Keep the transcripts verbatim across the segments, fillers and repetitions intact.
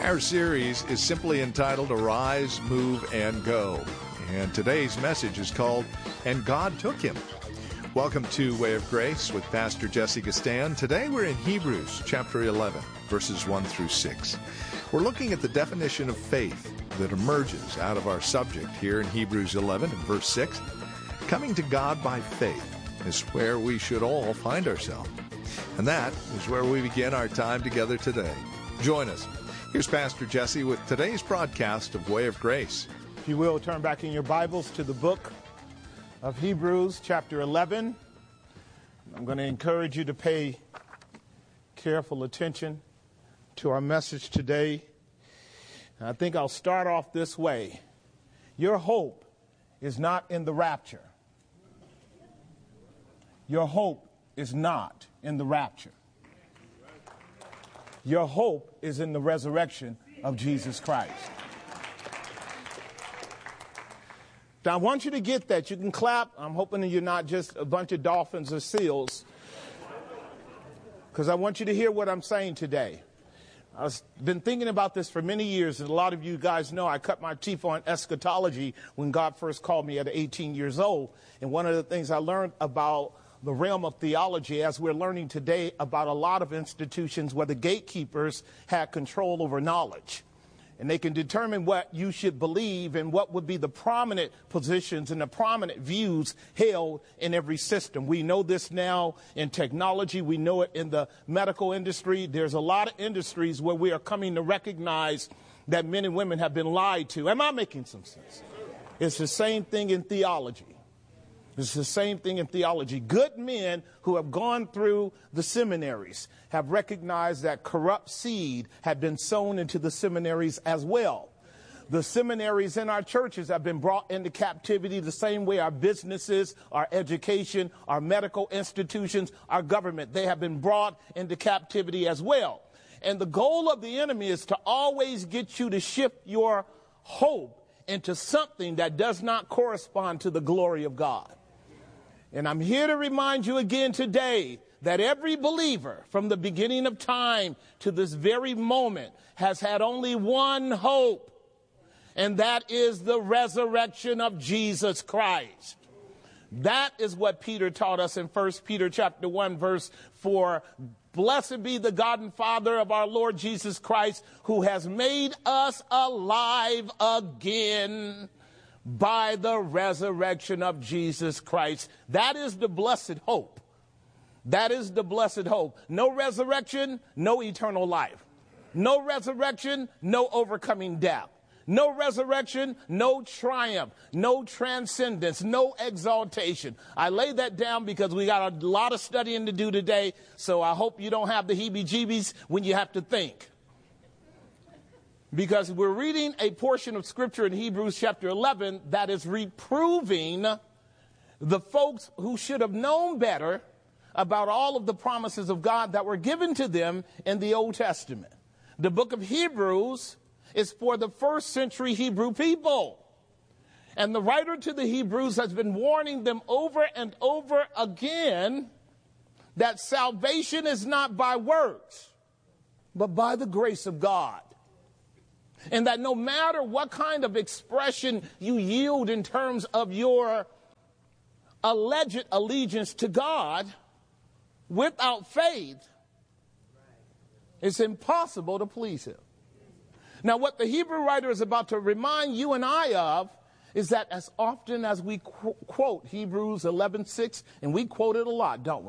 Our series is simply entitled Arise, Move, and Go. And today's message is called, And God Took Him. Welcome to Way of Grace with Pastor Jesse Gastan. Today we're in Hebrews chapter eleven, verses one through six. We're looking at the definition of faith that emerges out of our subject here in Hebrews eleven and verse six. Coming to God by faith is where we should all find ourselves. And that is where we begin our time together today. Join us. Here's Pastor Jesse with today's broadcast of Way of Grace. If you will, turn back in your Bibles to the book of Hebrews, chapter eleven. I'm going to encourage you to pay careful attention to our message today. And I think I'll start off this way. Your hope is not in the rapture. Your hope is not in the rapture. Your hope is in the resurrection of Jesus Christ. Now, I want you to get that. You can clap. I'm hoping that you're not just a bunch of dolphins or seals, because I want you to hear what I'm saying today. I've been thinking about this for many years, and a lot of you guys know I cut my teeth on eschatology when God first called me at eighteen years old. And one of the things I learned about the realm of theology, as we're learning today about a lot of institutions where the gatekeepers had control over knowledge. And they can determine what you should believe and what would be the prominent positions and the prominent views held in every system. We know this now in technology. We know it in the medical industry. There's a lot of industries where we are coming to recognize that men and women have been lied to. Am I making some sense? It's the same thing in theology. It's the same thing in theology. Good men who have gone through the seminaries have recognized that corrupt seed had been sown into the seminaries as well. The seminaries in our churches have been brought into captivity the same way our businesses, our education, our medical institutions, our government, they have been brought into captivity as well. And the goal of the enemy is to always get you to shift your hope into something that does not correspond to the glory of God. And I'm here to remind you again today that every believer from the beginning of time to this very moment has had only one hope, and that is the resurrection of Jesus Christ. That is what Peter taught us in First Peter chapter one, verse four. Blessed be the God and Father of our Lord Jesus Christ, who has made us alive again by the resurrection of Jesus Christ. That is the blessed hope. That is the blessed hope. No resurrection, no eternal life. No resurrection, no overcoming death. No resurrection, no triumph, no transcendence, no exaltation. I lay that down because we got a lot of studying to do today, so I hope you don't have the heebie-jeebies when you have to think. Because we're reading a portion of Scripture in Hebrews chapter eleven that is reproving the folks who should have known better about all of the promises of God that were given to them in the Old Testament. The book of Hebrews is for the first century Hebrew people. And the writer to the Hebrews has been warning them over and over again that salvation is not by works, but by the grace of God. And that no matter what kind of expression you yield in terms of your alleged allegiance to God, without faith, it's impossible to please him. Now, what the Hebrew writer is about to remind you and I of is that as often as we qu- quote Hebrews eleven six, and we quote it a lot, don't we?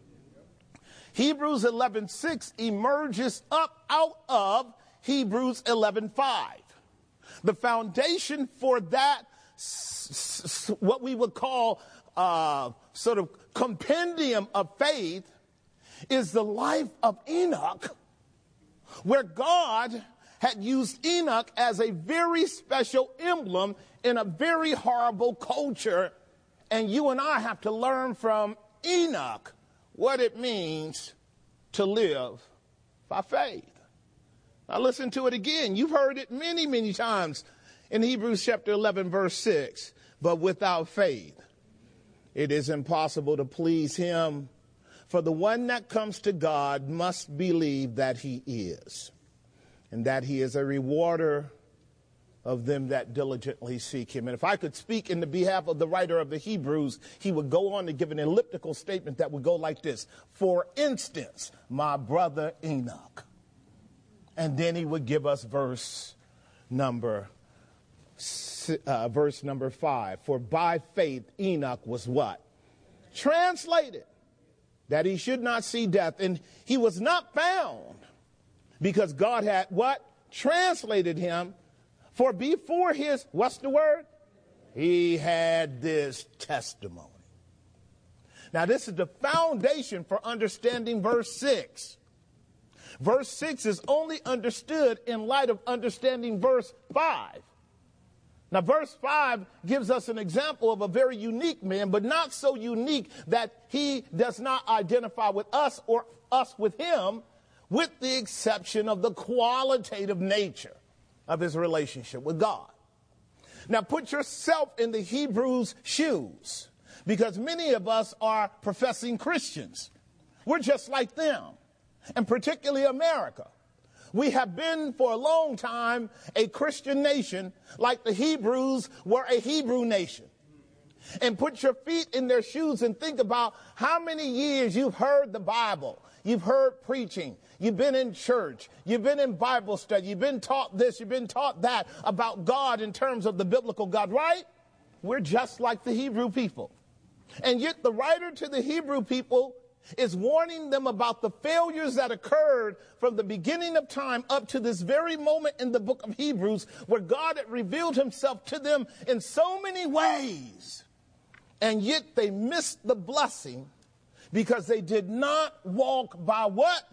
Hebrews eleven six emerges up out of Hebrews eleven five. The foundation for that, s- s- what we would call uh, sort of compendium of faith, is the life of Enoch, where God had used Enoch as a very special emblem in a very horrible culture. And you and I have to learn from Enoch what it means to live by faith. Now listen to it again. You've heard it many, many times in Hebrews chapter eleven, verse six. But without faith, it is impossible to please him. For the one that comes to God must believe that he is, and that he is a rewarder of them that diligently seek him. And if I could speak in the behalf of the writer of the Hebrews, he would go on to give an elliptical statement that would go like this. For instance, my brother Enoch. And then he would give us verse number uh, verse number five. For by faith Enoch was what? Translated, that he should not see death. And he was not found because God had what? Translated him. For before his, what's the word? He had this testimony. Now this is the foundation for understanding verse six. Verse six is only understood in light of understanding verse five. Now verse five gives us an example of a very unique man, but not so unique that he does not identify with us or us with him, with the exception of the qualitative nature of his relationship with God. Now put yourself in the Hebrews' shoes, because many of us are professing Christians. We're just like them, and particularly America. We have been for a long time a Christian nation, like the Hebrews were a Hebrew nation. And put your feet in their shoes and think about how many years you've heard the Bible. You've heard preaching. You've been in church. You've been in Bible study. You've been taught this. You've been taught that about God in terms of the biblical God, right? We're just like the Hebrew people. And yet the writer to the Hebrew people is warning them about the failures that occurred from the beginning of time up to this very moment in the book of Hebrews, where God had revealed himself to them in so many ways. And yet they missed the blessing because they did not walk by what?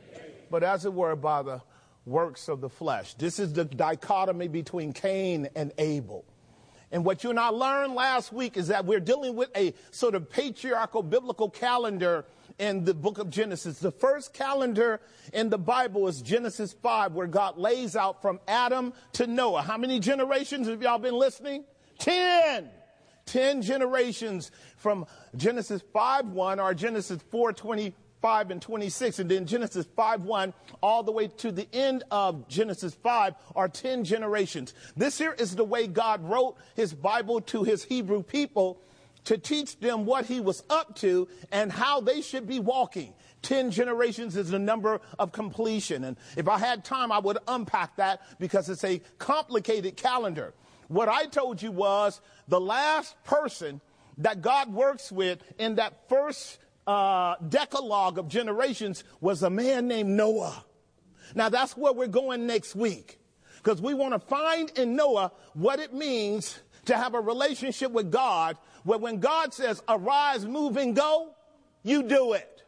But as it were, by the works of the flesh. This is the dichotomy between Cain and Abel. And what you and I learned last week is that we're dealing with a sort of patriarchal biblical calendar in the book of Genesis. The first calendar in the Bible is Genesis five, where God lays out from Adam to Noah. How many generations have y'all been listening? Ten. Ten generations from Genesis five one or Genesis four twenty-five and twenty-six, and then Genesis five one all the way to the end of Genesis five are ten generations. This here is the way God wrote his Bible to his Hebrew people to teach them what he was up to and how they should be walking. Ten generations is the number of completion. And if I had time, I would unpack that because it's a complicated calendar. What I told you was the last person that God works with in that first uh, decalogue of generations was a man named Noah. Now that's where we're going next week, because we want to find in Noah what it means to have a relationship with God, where when God says, arise, move, and go, you do it.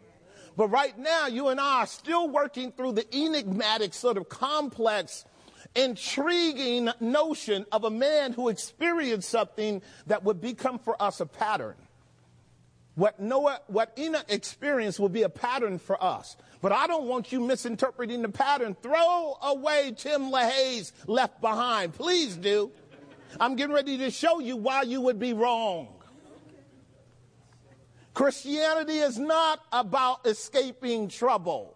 But right now, you and I are still working through the enigmatic, sort of complex, intriguing notion of a man who experienced something that would become for us a pattern. What Noah, what Enoch experienced will be a pattern for us. But I don't want you misinterpreting the pattern. Throw away Tim LaHaye's Left Behind. Please do. I'm getting ready to show you why you would be wrong. Christianity is not about escaping trouble.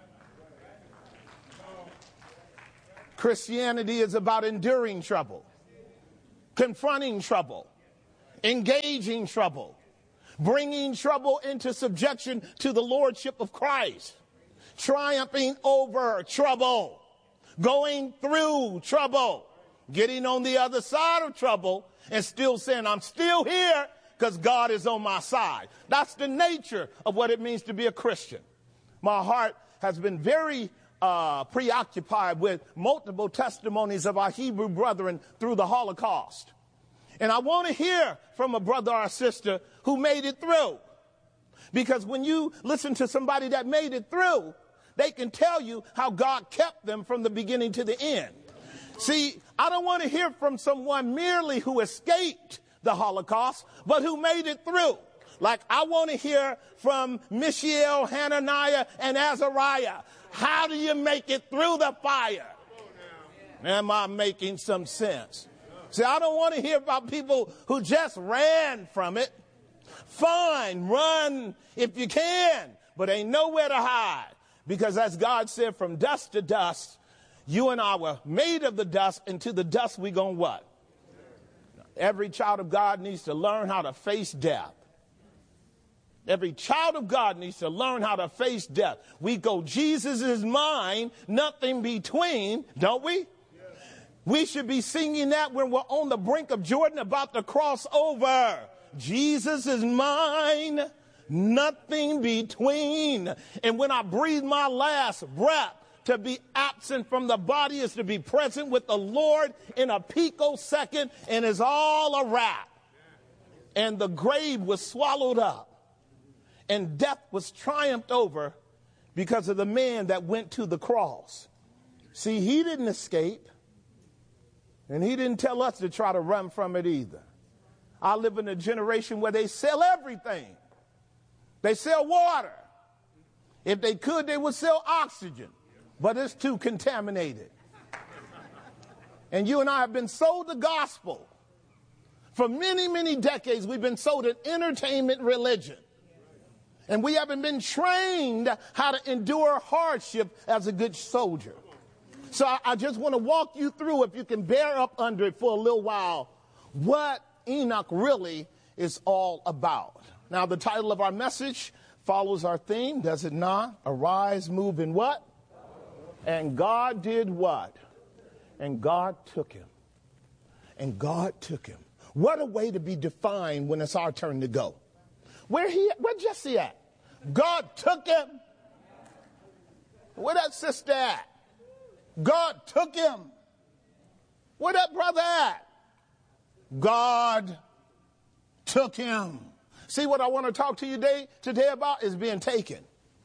Christianity is about enduring trouble, confronting trouble, engaging trouble, bringing trouble into subjection to the lordship of Christ, triumphing over trouble, going through trouble, getting on the other side of trouble and still saying, I'm still here because God is on my side. That's the nature of what it means to be a Christian. My heart has been very uh, preoccupied with multiple testimonies of our Hebrew brethren through the Holocaust. And I want to hear from a brother or a sister who made it through. Because when you listen to somebody that made it through, they can tell you how God kept them from the beginning to the end. See, I don't want to hear from someone merely who escaped the Holocaust, but who made it through. Like, I want to hear from Mishael, Hananiah, and Azariah. How do you make it through the fire? Am I making some sense? See, I don't want to hear about people who just ran from it. Fine, run if you can, but ain't nowhere to hide. Because as God said, from dust to dust, You and I were made of the dust, and to the dust we going what? Every child of God needs to learn how to face death. Every child of God needs to learn how to face death. We go, Jesus is mine, nothing between, don't we? Yes. We should be singing that when we're on the brink of Jordan about to cross over. Jesus is mine, nothing between. And when I breathe my last breath, to be absent from the body is to be present with the Lord in a picosecond, and it's all a wrap. And the grave was swallowed up. And death was triumphed over because of the man that went to the cross. See, he didn't escape. And he didn't tell us to try to run from it either. I live in a generation where they sell everything. They sell water. If they could, they would sell oxygen. But it's too contaminated. And you and I have been sold the gospel. For many, many decades, we've been sold an entertainment religion. And we haven't been trained how to endure hardship as a good soldier. So I, I just want to walk you through, if you can bear up under it for a little while, what Enoch really is all about. Now, the title of our message follows our theme, does it not? Arise, move, and what? And God did what? And God took him. And God took him. What a way to be defined when it's our turn to go. Where he, where Jesse at? God took him. Where that sister at? God took him. Where that brother at? God took him. See, what I want to talk to you today, today about is being taken.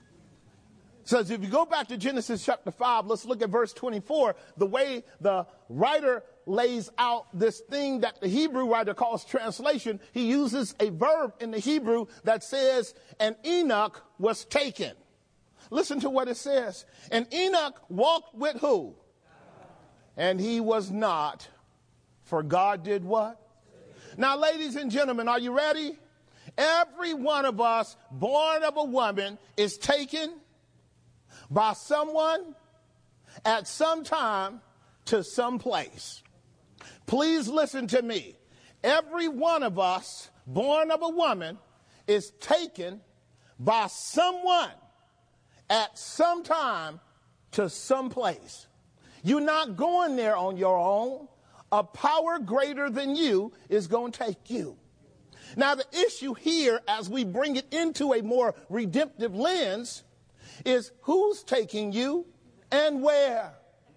So if you go back to Genesis chapter five, let's look at verse twenty-four, the way the writer lays out this thing that the Hebrew writer calls translation. He uses a verb in the Hebrew that says, and Enoch was taken. Listen to what it says. And Enoch walked with who? And he was not, for God did what? Now, ladies and gentlemen, are you ready? Every one of us born of a woman is taken by someone at some time to some place. Please listen to me. Every one of us born of a woman is taken by someone at some time to some place. You're not going there on your own. A power greater than you is going to take you. Now, the issue here, as we bring it into a more redemptive lens, is who's taking you and where.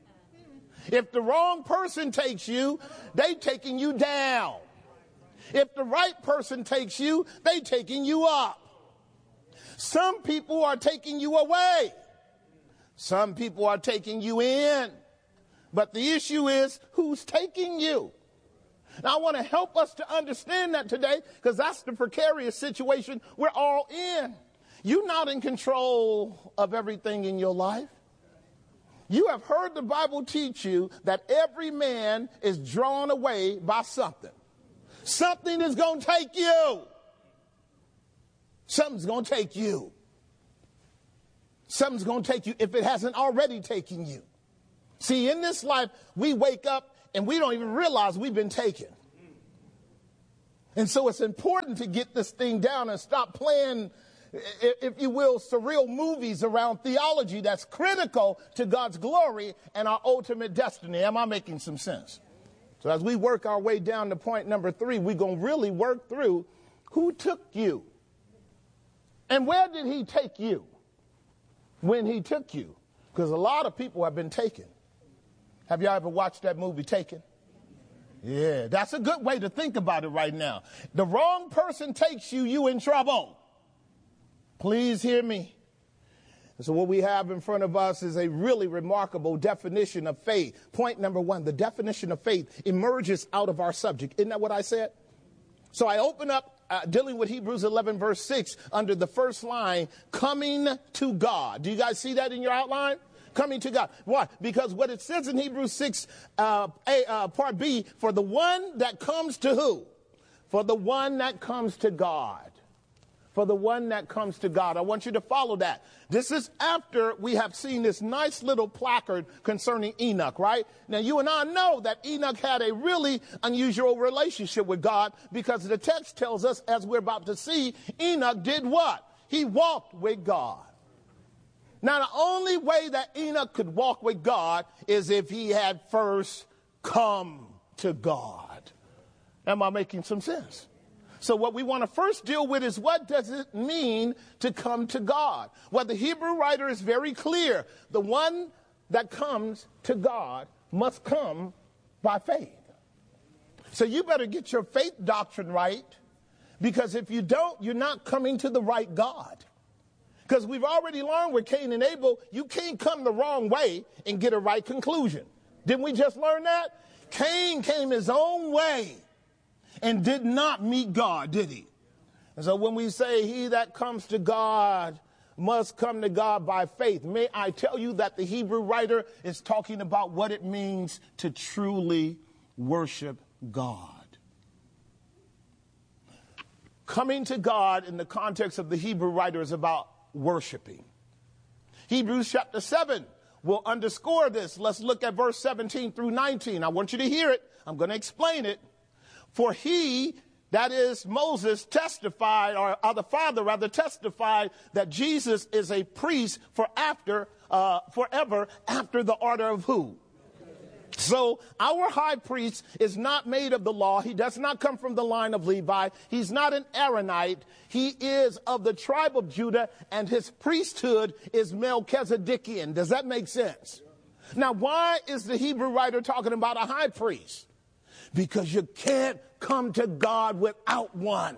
If the wrong person takes you, they taking you down. If the right person takes you, they taking you up. Some people are taking you away. Some people are taking you in. But the issue is who's taking you. Now, I want to help us to understand that today, because that's the precarious situation we're all in. You're not in control of everything in your life. You have heard the Bible teach you that every man is drawn away by something. Something is going to take you. Something's going to take you. Something's going to take you if it hasn't already taken you. See, in this life, we wake up and we don't even realize we've been taken. And so it's important to get this thing down and stop playing, if you will, surreal movies around theology that's critical to God's glory and our ultimate destiny. Am I making some sense? So as we work our way down to point number three, we're going to really work through who took you and where did he take you when he took you? Because a lot of people have been taken. Have y'all ever watched that movie, Taken? Yeah, that's a good way to think about it right now. The wrong person takes you, you in trouble. Please hear me. And so what we have in front of us is a really remarkable definition of faith. Point number one, the definition of faith emerges out of our subject. Isn't that what I said? So I open up uh, dealing with Hebrews eleven verse six under the first line, coming to God. Do you guys see that in your outline? Coming to God. Why? Because what it says in Hebrews six, uh, a, uh, part B, for the one that comes to who? For the one that comes to God. for the one that comes to God. I want you to follow that. This is after we have seen this nice little placard concerning Enoch, right? Now, you and I know that Enoch had a really unusual relationship with God, because the text tells us, as we're about to see, Enoch did what? He walked with God. Now, the only way that Enoch could walk with God is if he had first come to God. Am I making some sense? So what we want to first deal with is, what does it mean to come to God? Well, the Hebrew writer is very clear. The one that comes to God must come by faith. So you better get your faith doctrine right, because if you don't, you're not coming to the right God. Because we've already learned with Cain and Abel, you can't come the wrong way and get a right conclusion. Didn't we just learn that? Cain came his own way and did not meet God, did he? And so when we say he that comes to God must come to God by faith, may I tell you that the Hebrew writer is talking about what it means to truly worship God. Coming to God in the context of the Hebrew writer is about worshiping. Hebrews chapter seven will underscore this. Let's look at verse seventeen through nineteen. I want you to hear it. I'm going to explain it. For he, that is Moses, testified, or, or the Father rather testified, that Jesus is a priest for after, uh, forever after the order of who? So our high priest is not made of the law. He does not come from the line of Levi. He's not an Aaronite. He is of the tribe of Judah, and his priesthood is Melchizedekian. Does that make sense? Now, why is the Hebrew writer talking about a high priest? Because you can't come to God without one.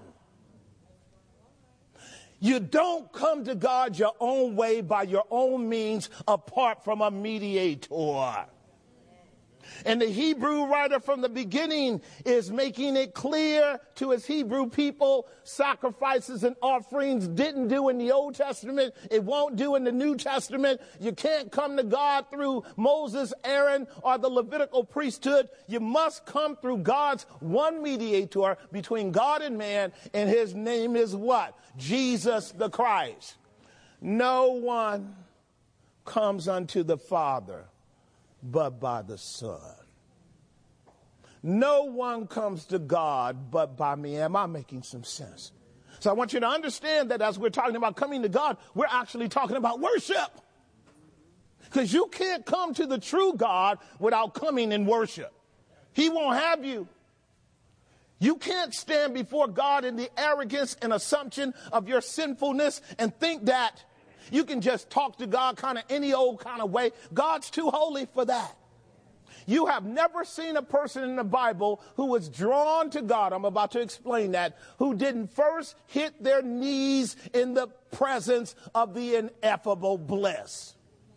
You don't come to God your own way, by your own means, apart from a mediator. And the Hebrew writer from the beginning is making it clear to his Hebrew people, sacrifices and offerings didn't do in the Old Testament. It won't do in the New Testament. You can't come to God through Moses, Aaron, or the Levitical priesthood. You must come through God's one mediator between God and man, and his name is what? Jesus the Christ. No one comes unto the Father but by the Son. No one comes to God but by me. Am I making some sense? So I want you to understand that as we're talking about coming to God, we're actually talking about worship. Because you can't come to the true God without coming in worship. He won't have you. You can't stand before God in the arrogance and assumption of your sinfulness and think that you can just talk to God kind of any old kind of way. God's too holy for that. You have never seen a person in the Bible who was drawn to God, I'm about to explain that, who didn't first hit their knees in the presence of the ineffable bliss.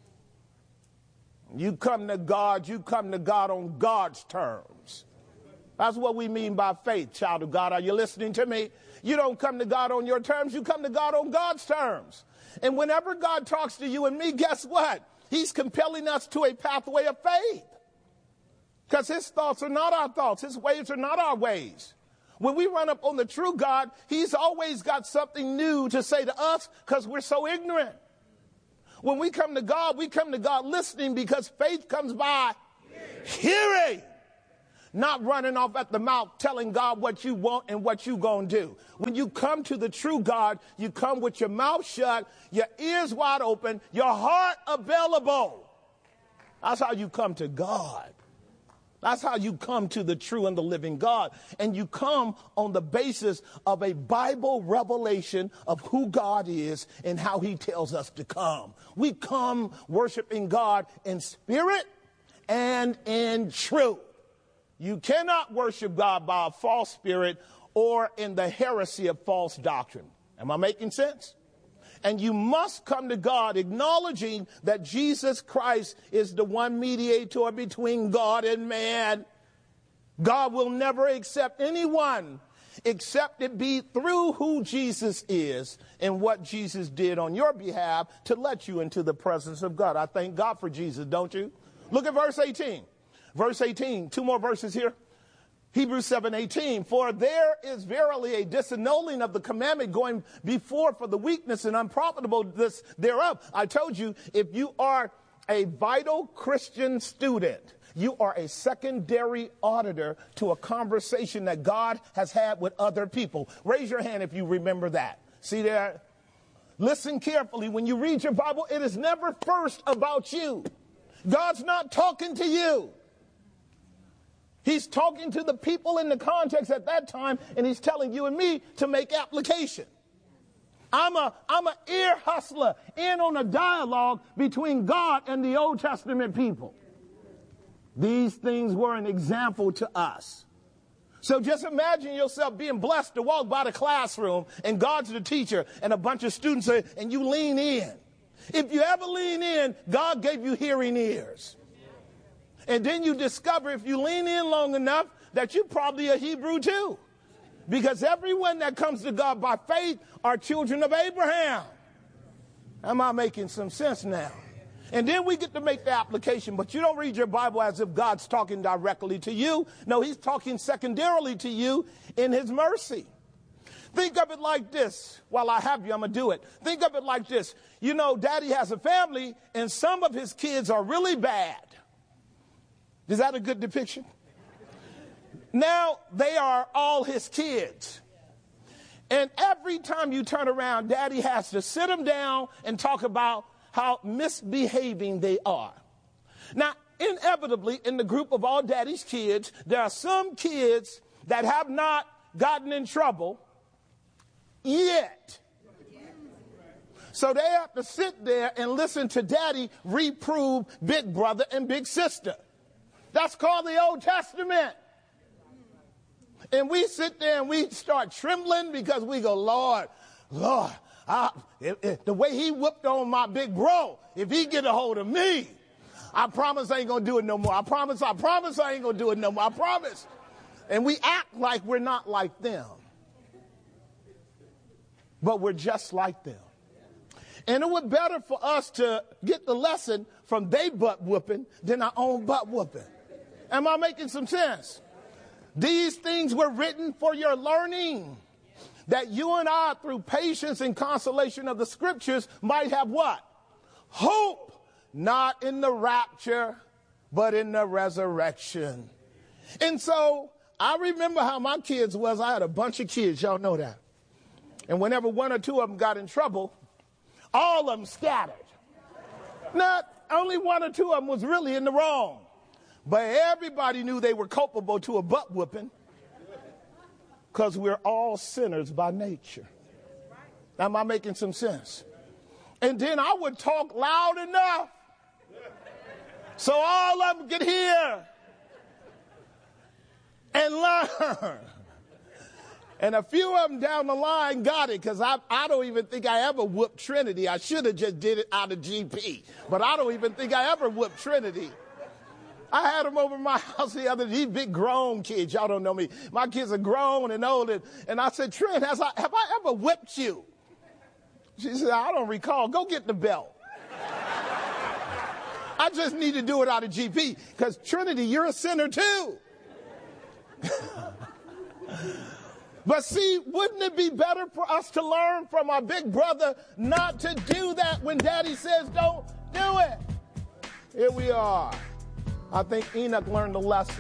You come to God, you come to God on God's terms. That's what we mean by faith, child of God. Are you listening to me? You don't come to God on your terms, you come to God on God's terms. And whenever God talks to you and me, guess what? He's compelling us to a pathway of faith. Because his thoughts are not our thoughts. His ways are not our ways. When we run up on the true God, he's always got something new to say to us because we're so ignorant. When we come to God, we come to God listening, because faith comes by hearing. Not running off at the mouth telling God what you want and what you gonna do. When you come to the true God, you come with your mouth shut, your ears wide open, your heart available. That's how you come to God. That's how you come to the true and the living God. And you come on the basis of a Bible revelation of who God is and how he tells us to come. We come worshiping God in spirit and in truth. You cannot worship God by a false spirit or in the heresy of false doctrine. Am I making sense? And you must come to God acknowledging that Jesus Christ is the one mediator between God and man. God will never accept anyone except it be through who Jesus is and what Jesus did on your behalf to let you into the presence of God. I thank God for Jesus, don't you? Look at verse eighteen. Verse eighteen, two more verses here. Hebrews seven eighteen, for there is verily a disannulling of the commandment going before for the weakness and unprofitableness thereof. I told you, if you are a vital Christian student, you are a secondary auditor to a conversation that God has had with other people. Raise your hand if you remember that. See there? Listen carefully. When you read your Bible, it is never first about you. God's not talking to you. He's talking to the people in the context at that time, and he's telling you and me to make application. I'm a, I'm an ear hustler in on a dialogue between God and the Old Testament people. These things were an example to us. So just imagine yourself being blessed to walk by the classroom, and God's the teacher, and a bunch of students are, and you lean in. If you ever lean in, God gave you hearing ears. And then you discover, if you lean in long enough, that you're probably a Hebrew too. Because everyone that comes to God by faith are children of Abraham. Am I making some sense now? And then we get to make the application, but you don't read your Bible as if God's talking directly to you. No, he's talking secondarily to you in his mercy. Think of it like this. While I have you, I'm going to do it. Think of it like this. You know, Daddy has a family, and some of his kids are really bad. Is that a good depiction? Now they are all his kids. And every time you turn around, Daddy has to sit them down and talk about how misbehaving they are. Now, inevitably, in the group of all Daddy's kids, there are some kids that have not gotten in trouble yet. So they have to sit there and listen to Daddy reprove big brother and big sister. That's called the Old Testament. And we sit there and we start trembling because we go, Lord, Lord, I, if, if the way he whooped on my big bro, if he get a hold of me, I promise I ain't going to do it no more. I promise, I promise I ain't going to do it no more. I promise. And we act like we're not like them. But we're just like them. And it would better for us to get the lesson from they butt whooping than our own butt whooping. Am I making some sense? These things were written for your learning, that you and I, through patience and consolation of the scriptures, might have what? Hope, not in the rapture, but in the resurrection. And so I remember how my kids was. I had a bunch of kids. Y'all know that. And whenever one or two of them got in trouble, all of them scattered. Not only one or two of them was really in the wrong. But everybody knew they were culpable to a butt whooping because we're all sinners by nature. Am I making some sense? And then I would talk loud enough so all of them could hear and learn. And a few of them down the line got it, because I, I don't even think I ever whooped Trinity. I should have just did it out of G P. But I don't even think I ever whooped Trinity. I had them over my house the other day, these big grown kids. Y'all don't know me. My kids are grown and old. And, and I said, Trent, has I, have I ever whipped you? She said, I don't recall. Go get the belt. I just need to do it out of G P, because Trinity, you're a sinner too. But see, wouldn't it be better for us to learn from our big brother not to do that when Daddy says don't do it? Here we are. I think Enoch learned a lesson.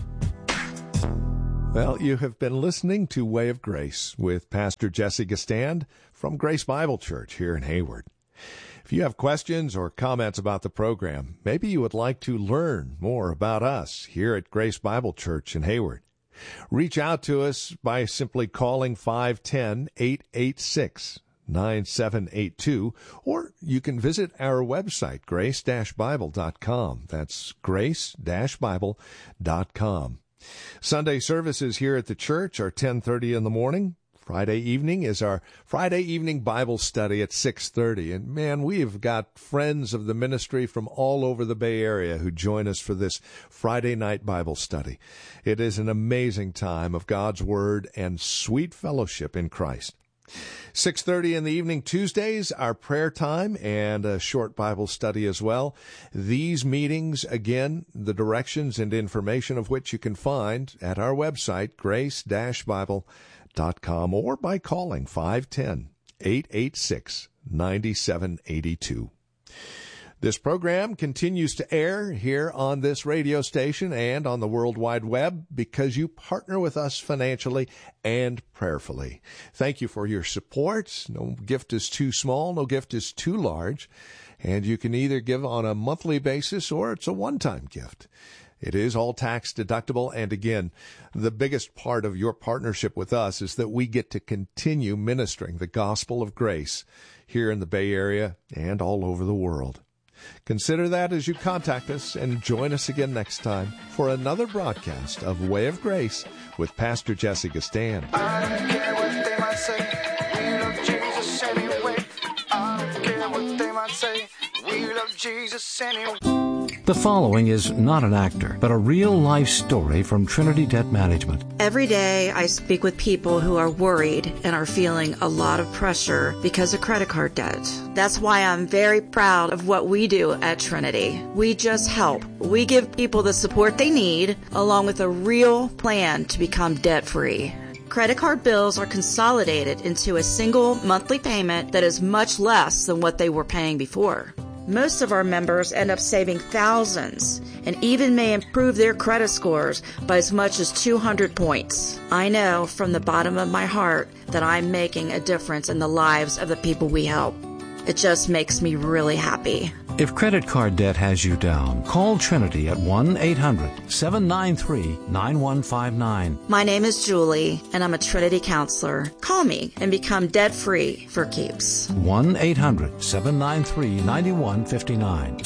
Well, you have been listening to Way of Grace with Pastor Jesse Gistand from Grace Bible Church here in Hayward. If you have questions or comments about the program, maybe you would like to learn more about us here at Grace Bible Church in Hayward, reach out to us by simply calling five one zero, eight eight six, nine seven eight two, or you can visit our website, grace dash bible dot com. That's grace dash bible dot com. Sunday services here at the church are ten thirty in the morning. Friday evening is our Friday evening Bible study at six thirty. And man, we've got friends of the ministry from all over the Bay Area who join us for this Friday night Bible study. It is an amazing time of God's Word and sweet fellowship in Christ. six thirty in the evening Tuesdays, our prayer time and a short Bible study as well. These meetings, again, the directions and information of which you can find at our website, grace dash bible dot com, or by calling five one zero, eight eight six, nine seven eight two. This program continues to air here on this radio station and on the World Wide Web because you partner with us financially and prayerfully. Thank you for your support. No gift is too small, no gift is too large, and you can either give on a monthly basis or it's a one-time gift. It is all tax deductible, and again, the biggest part of your partnership with us is that we get to continue ministering the gospel of grace here in the Bay Area and all over the world. Consider that as you contact us, and join us again next time for another broadcast of Way of Grace with Pastor Jesse Gastan. I don't care what they might say, we love Jesus anyway. I don't care what they might say, we love Jesus anyway. The following is not an actor, but a real-life story from Trinity Debt Management. Every day I speak with people who are worried and are feeling a lot of pressure because of credit card debt. That's why I'm very proud of what we do at Trinity. We just help. We give people the support they need, along with a real plan to become debt-free. Credit card bills are consolidated into a single monthly payment that is much less than what they were paying before. Most of our members end up saving thousands and even may improve their credit scores by as much as two hundred points. I know from the bottom of my heart that I'm making a difference in the lives of the people we help. It just makes me really happy. If credit card debt has you down, call Trinity at one eight hundred, seven nine three, nine one five nine. My name is Julie, and I'm a Trinity counselor. Call me and become debt-free for keeps. one eight hundred, seven nine three, nine one five nine.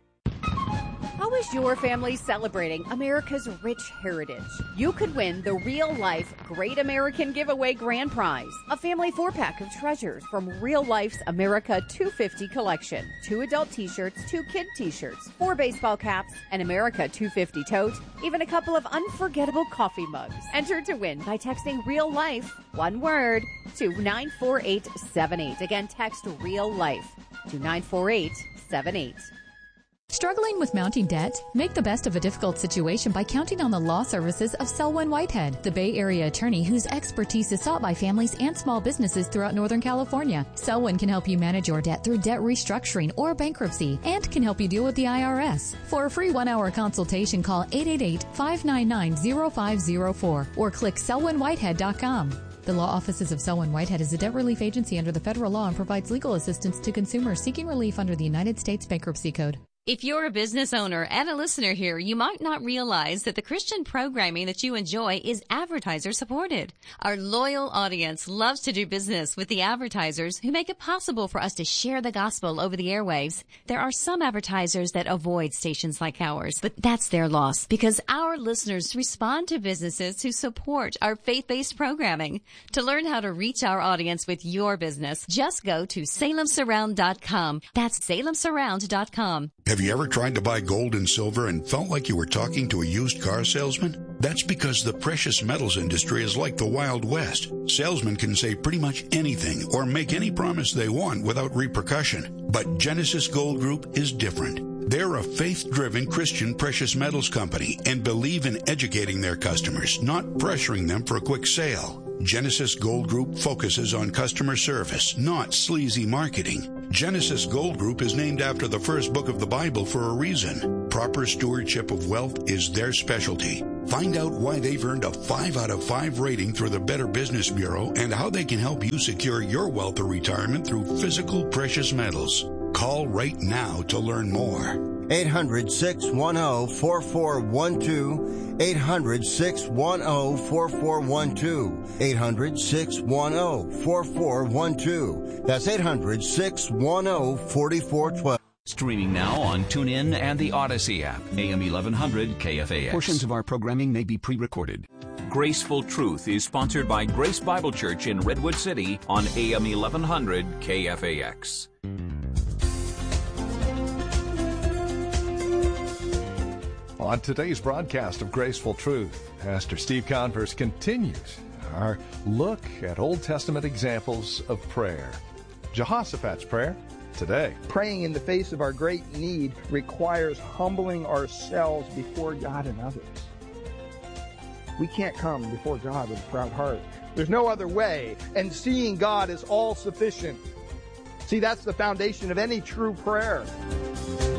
How is your family celebrating America's rich heritage? You could win the Real Life Great American Giveaway Grand Prize, a family four-pack of treasures from Real Life's America two fifty collection. Two adult t-shirts, two kid t-shirts, four baseball caps, an America two fifty tote, even a couple of unforgettable coffee mugs. Enter to win by texting Real Life, one word, to nine four eight seven eight. Again, text Real Life to nine four eight seven eight. Struggling with mounting debt? Make the best of a difficult situation by counting on the law services of Selwyn Whitehead, the Bay Area attorney whose expertise is sought by families and small businesses throughout Northern California. Selwyn can help you manage your debt through debt restructuring or bankruptcy and can help you deal with the I R S. For a free one-hour consultation, call eight eight eight, five nine nine, zero five zero four or click selwyn whitehead dot com. The law offices of Selwyn Whitehead is a debt relief agency under the federal law and provides legal assistance to consumers seeking relief under the United States Bankruptcy Code. If you're a business owner and a listener here, you might not realize that the Christian programming that you enjoy is advertiser supported. Our loyal audience loves to do business with the advertisers who make it possible for us to share the gospel over the airwaves. There are some advertisers that avoid stations like ours, but that's their loss because our listeners respond to businesses who support our faith-based programming. To learn how to reach our audience with your business, just go to salem surround dot com. That's salem surround dot com. Have you ever tried to buy gold and silver and felt like you were talking to a used car salesman? That's because the precious metals industry is like the Wild West. Salesmen can say pretty much anything or make any promise they want without repercussion. But Genesis Gold Group is different. They're a faith-driven Christian precious metals company and believe in educating their customers, not pressuring them for a quick sale. Genesis Gold Group focuses on customer service, not sleazy marketing. Genesis Gold Group is named after the first book of the Bible for a reason. Proper stewardship of wealth is their specialty. Find out why they've earned a five out of five rating through the Better Business Bureau and how they can help you secure your wealth or retirement through physical precious metals. Call right now to learn more. eight hundred, six one zero, four four one two. eight hundred, six one zero, four four one two. eight hundred, six one zero, four four one two. That's eight hundred, six one zero, four four one two. Streaming now on TuneIn and the Odyssey app. A M eleven hundred K F A X. Portions of our programming may be pre-recorded. Graceful Truth is sponsored by Grace Bible Church in Redwood City on A M eleven hundred K F A X. On today's broadcast of Graceful Truth, Pastor Steve Converse continues our look at Old Testament examples of prayer. Jehoshaphat's prayer today. Praying in the face of our great need requires humbling ourselves before God and others. We can't come before God with a proud heart. There's no other way, and seeing God is all sufficient. See, that's the foundation of any true prayer.